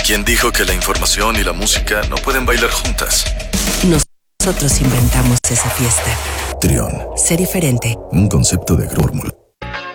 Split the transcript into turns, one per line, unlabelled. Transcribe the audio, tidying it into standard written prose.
¿Quién dijo que la información y la música no pueden bailar juntas?
Nosotros inventamos esa fiesta.
Trión.
Sé diferente.
Un concepto de Fórmula.